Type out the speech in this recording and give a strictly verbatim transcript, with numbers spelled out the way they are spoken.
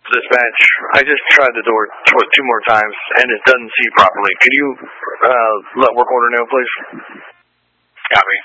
Dispatch, I just tried the door tw- two more times, and it doesn't see properly. Could you uh, let work order know, please? Copy.